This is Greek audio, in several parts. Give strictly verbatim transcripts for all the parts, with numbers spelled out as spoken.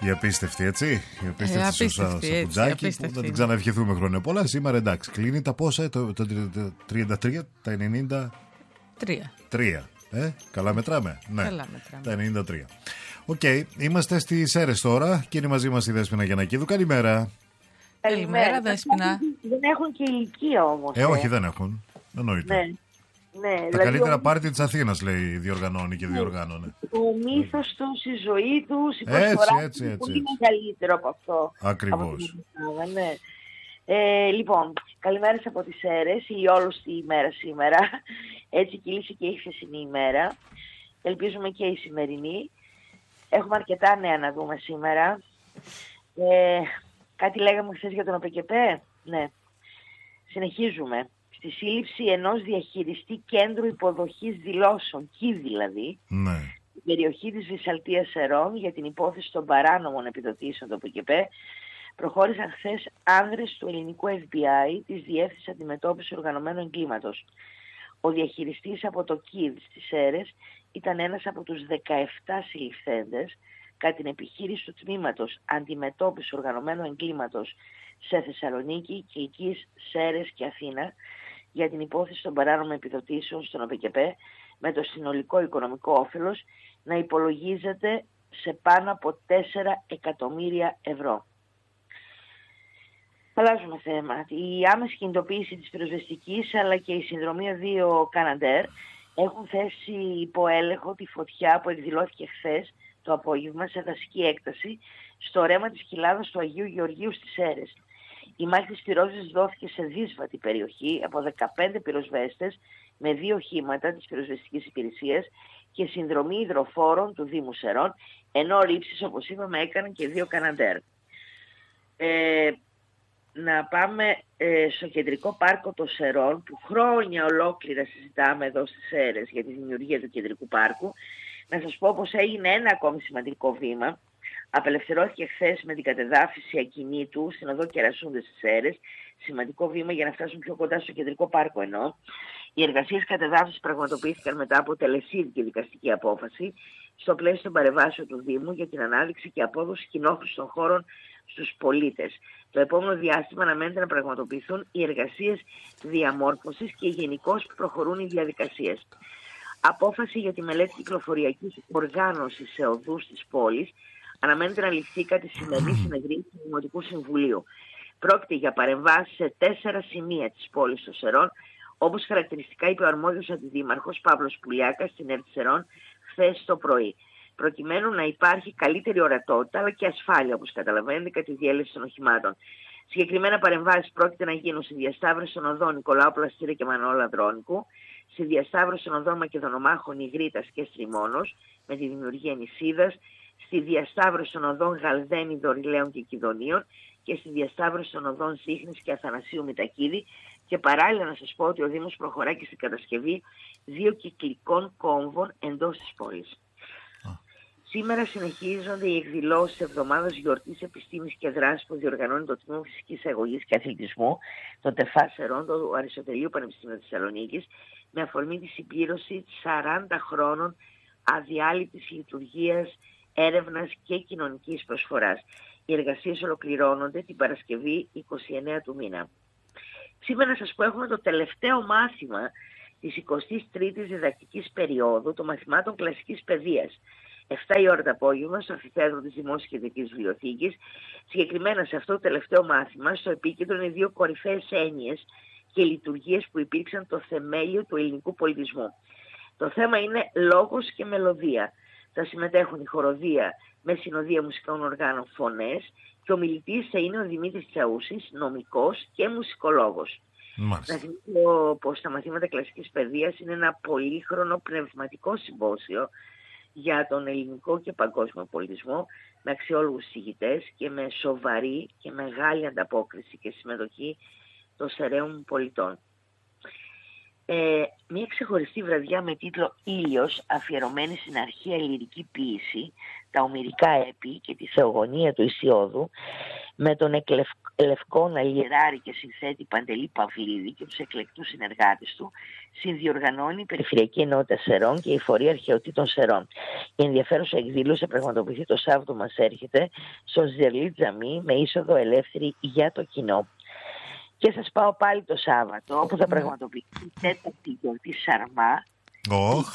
Η απίστευτη, έτσι. Η απίστευτη, ε, Σωσάνα Σαπουτζάκη, που θα την ξαναευχηθούμε χρόνια πολλά. Σήμερα εντάξει, κλείνει τα πόσα, το, το, το τριάντα τρία, τα ενενήντα τρία. Ε, καλά μετράμε. Ναι, καλά μετράμε. Τα ενενήντα τρία. Οκ, okay, είμαστε στις Σέρρες τώρα και είναι μαζί μας η Δέσποινα Γιαννακίδου. Καλημέρα. Καλημέρα, Δέσποινα. Δεν έχουν και ηλικία όμως. Ε, ε. όχι, δεν έχουν. Εννοείται. Ναι. Ναι, τα δηλαδή καλύτερα ο... πάρτι της Αθήνας, λέει, διοργανώνει και διοργάνωνε. Ο μύθος τους, η ζωή τους, η προσφορά τους έτσι, είναι πολύ μεγαλύτερο από αυτό. Ακριβώς. Από ναι. ε, λοιπόν, καλημέρα από τις Σέρρες, η όλωστη ημέρα σήμερα. Έτσι κύλησε και η χθεσινή ημέρα. Ελπίζουμε και η σημερινή. Έχουμε αρκετά νέα να δούμε σήμερα. Ε, κάτι λέγαμε χθες για τον ΟΠΕΚΕΠΕ. Ναι. Συνεχίζουμε. Στη σύλληψη ενός διαχειριστή κέντρου υποδοχής δηλώσεων, ΚΙ δηλαδή, ναι. στην περιοχή της Βυσσαλτίας Σερών για την υπόθεση των παράνομων επιδοτήσεων του ΟΠΕΚΕΠΕ, προχώρησαν χθες άνδρες του ελληνικού Εφ Μπι Άι της Διεύθυνσης Αντιμετώπισης Οργανωμένου Εγκλήματος. Ο διαχειριστής από το ΚΙΔ στις Σέρρες ήταν ένας από τους δεκαεπτά συλληφθέντες κατά την επιχείρηση του Τμήματος Αντιμετώπισης Οργανωμένου Εγκλήματος σε Θεσσαλονίκη, Κιλκής, Σέρρες και Αθήνα για την υπόθεση των παράνομων επιδοτήσεων στον ΟΠΕΚΕΠΕ, με το συνολικό οικονομικό όφελος να υπολογίζεται σε πάνω από τέσσερα εκατομμύρια ευρώ. Αλλάζουμε θέμα. Η άμεση κινητοποίηση της πυροσβεστικής αλλά και η συνδρομή δύο Καναντέρ έχουν θέσει υπό έλεγχο τη φωτιά που εκδηλώθηκε χθες το απόγευμα σε δασική έκταση στο ρέμα της κοιλάδας του Αγίου Γεωργίου στις Σέρρες. Η μάχη της πυρόσβεσης δόθηκε σε δύσβατη περιοχή από δεκαπέντε πυροσβέστες με δύο οχήματα της πυροσβεστικής υπηρεσίας και συνδρομή υδροφόρων του Δήμου Σερών, ενώ ρήψεις, όπως είπαμε, έκαναν και δύο Καναντέρ. Ε, να πάμε ε, στο κεντρικό πάρκο των Σερών, που χρόνια ολόκληρα συζητάμε εδώ στις Σέρρες για τη δημιουργία του κεντρικού πάρκου. Να σας πω πως έγινε ένα ακόμη σημαντικό βήμα. Απελευθερώθηκε χθες με την κατεδάφιση ακινήτου στην οδό Κερασούντες στις Σέρρες. Σημαντικό βήμα για να φτάσουν πιο κοντά στο κεντρικό πάρκο ενώ. Οι εργασίες κατεδάφισης πραγματοποιήθηκαν μετά από τελεσίδικη δικαστική απόφαση στο πλαίσιο των παρεμβάσεων του Δήμου για την ανάδειξη και απόδοση κοινόχρηστων χώρων στους πολίτες. Το επόμενο διάστημα αναμένεται να πραγματοποιηθούν οι εργασίες διαμόρφωσης και γενικώς προχωρούν οι διαδικασίες. Απόφαση για τη μελέτη κυκλοφοριακής οργάνωσης σε οδούς της πόλης αναμένεται να ληφθεί κατά τη σημερινή συνεδρία του Δημοτικού Συμβουλίου. Πρόκειται για παρεμβάσεις σε τέσσερα σημεία της πόλης των Σερών, όπως χαρακτηριστικά είπε ο αρμόδιος αντιδήμαρχος Παύλος Πουλιάκας στην ΕΡΤ Σερών χθες το πρωί. Προκειμένου να υπάρχει καλύτερη ορατότητα αλλά και ασφάλεια, όπως καταλαβαίνετε, κατά τη διέλευση των οχημάτων. Συγκεκριμένα παρεμβάσεις πρόκειται να γίνουν στη διασταύρωση των οδών Νικολάου Πλαστήρα και Μανώλου Ανδρώνικου, στη διασταύρωση των οδών Μακεδονομάχων Ιγρήτας και Στριμώνος με τη δημιουργία νησίδας, στη διασταύρωση των οδών Γαλδένη, Δωρηλαίων και Κιδωνίων και στη διασταύρωση των οδών Ζήχνης και Αθανασίου Μητακίδη. Και παράλληλα να σας πω ότι ο Δήμος προχωρά και στην κατασκευή δύο κυκλικών κόμβων εντός της πόλης. Σήμερα συνεχίζονται οι εκδηλώσεις εβδομάδας γιορτής επιστήμης και δράσης που διοργανώνει το Τμήμα Φυσικής Αγωγής και Αθλητισμού, το ΤΕΦΑ Σερών, του Αριστοτελείου Πανεπιστημίου Θεσσαλονίκης, με αφορμή τη συμπλήρωση σαράντα χρόνων αδιάλειπτης λειτουργίας, έρευνας και κοινωνικής προσφοράς. Οι εργασίες ολοκληρώνονται την Παρασκευή είκοσι εννέα του μήνα. Σήμερα να σας πω έχουμε το τελευταίο μάθημα της εικοστής τρίτης διδακτικής περίοδου των μαθημάτων κλασικής παιδείας. εφτά η ώρα το απόγευμα στο αμφιθέατρο της Δημόσιας Κεντρικής Βιβλιοθήκης. Συγκεκριμένα σε αυτό το τελευταίο μάθημα, στο επίκεντρο είναι δύο κορυφαίες έννοιες και λειτουργίες που υπήρξαν το θεμέλιο του ελληνικού πολιτισμού. Το θέμα είναι λόγος και μελωδία. Θα συμμετέχουν η χοροδία με συνοδεία μουσικών οργάνων φωνές και ο μιλητής θα είναι ο Δημήτρης Τσαούσης, νομικός και μουσικολόγος. Μάλιστα. Να θυμίσω πως τα μαθήματα κλασικής παιδείας είναι ένα πολύχρονο πνευματικό συμπόσιο για τον ελληνικό και παγκόσμιο πολιτισμό με αξιόλογους συγητές και με σοβαρή και μεγάλη ανταπόκριση και συμμετοχή των σεραίων πολιτών. Ε, μια ξεχωριστή βραδιά με τίτλο «Ήλιος», αφιερωμένη στην αρχαία λυρική ποίηση, τα ομηρικά έπι και τη θεογονία του Ησιώδου, με τον εκλευκόνα λιεράρη και συνθέτη Παντελή Παυλίδη και τους εκλεκτούς συνεργάτες του, συνδιοργανώνει η Περιφερειακή Ενότητα Σερών και η Φορεία Αρχαιοτήτων Σερών. Η ενδιαφέρουσα εκδήλωση θα πραγματοποιηθεί το Σάββατο μας έρχεται στο Ζερλί Τζαμί με είσοδο ελεύθερη για το κοινό. Και σας πάω πάλι το Σάββατο, όπου θα πραγματοποιηθεί η τέταρτη γιορτή Σαρμά. Oh.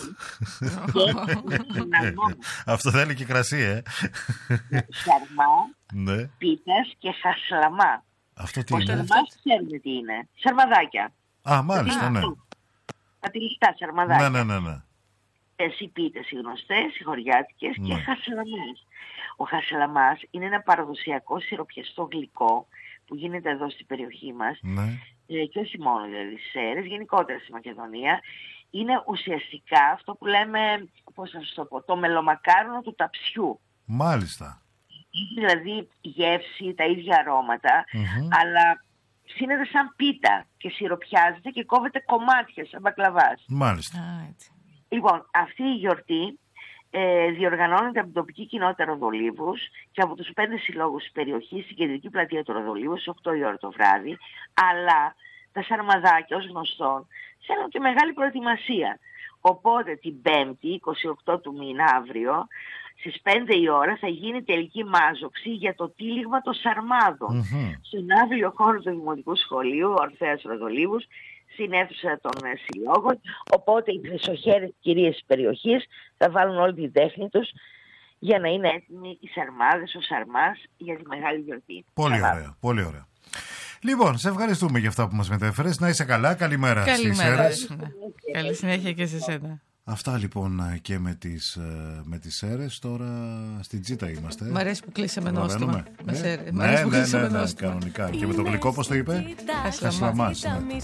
Αυτό θέλει και κρασί, ε. Σαρμά, ναι. πίτας και χασλαμά. Αυτό τι Ο είναι? σαρμάς ξέρετε τι είναι. Σαρμαδάκια. Α, μάλιστα, ναι. Τα τυλιστά σαρμαδάκια. Ναι, ναι, ναι, ναι. Οι πίτες οι γνωστές, οι χωριάτικες, ναι. Και χασλαμές. Ο χασλαμάς είναι ένα παραδοσιακό σιροπιαστό γλυκό που γίνεται εδώ στην περιοχή μας, ναι. Και όχι μόνο δηλαδή στις Σέρρες, γενικότερα στη Μακεδονία. Είναι ουσιαστικά αυτό που λέμε, πώς να σας το πω, το μελομακάρονο του ταψιού. Μάλιστα. Δηλαδή γεύση, τα ίδια αρώματα, mm-hmm. αλλά ψήνεται σαν πίτα και σιροπιάζεται και κόβεται κομμάτια σαν μπακλαβάς. Μάλιστα. Ah, έτσι. Λοιπόν, αυτή η γιορτή ε, διοργανώνεται από την τοπική κοινότητα Ροδολίβους και από τους πέντε συλλόγους της περιοχής στην κεντρική πλατεία του Ροδολίβου στις οκτώ η ώρα το βράδυ, αλλά τα σαρμαδάκια ως γνωστόν θέλουν και μεγάλη προετοιμασία. Οπότε την Πέμπτη, είκοσι οκτώ του μήνα, αύριο, στις πέντε η ώρα θα γίνει τελική μάζοξη για το τύλιγμα των σαρμάδων mm-hmm. στον αύριο χώρο του Δημοτικού Σχολείου Ορφέας Ροδολίβους, στην αίθουσα των συλλόγων. Οπότε οι χρυσοχέρες κυρίες της περιοχής θα βάλουν όλη την τέχνη τους για να είναι έτοιμοι οι σαρμάδες, ο σαρμάς για τη μεγάλη γιορτή. Πολύ Καλά. ωραία, πολύ ωραία. Λοιπόν, σε ευχαριστούμε για αυτά που μας μετέφερες. Να είσαι καλά, καλημέρα. Καλημέρα. Καλή συνέχεια και σε εσένα. Αυτά λοιπόν και με τις, με τις Σέρρες. Τώρα στην Τζίτα είμαστε. Μ' αρέσει που κλείσαμε νόστιμα. Ναι, ναι, ναι, ναι, ναι, κανονικά. Και με το γλυκό, πώς το είπε? Χασλαμάς.